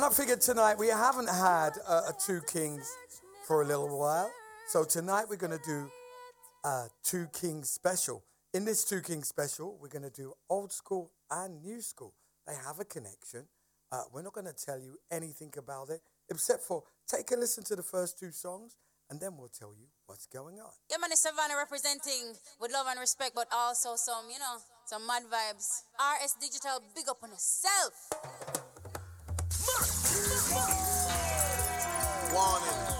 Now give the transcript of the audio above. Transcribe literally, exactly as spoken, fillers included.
I figured tonight we haven't had a, a Two Kings for a little while. So tonight we're going to do a Two Kings special. In this Two Kings special, we're going to do old school and new school. They have a connection. Uh, we're not going to tell you anything about it, except for take a listen to the first two songs, and then we'll tell you what's going on. Yeah, man, it's Savannah representing with love and respect, but also some, you know, some mad vibes. R S Digital, big up on yourself. Warning.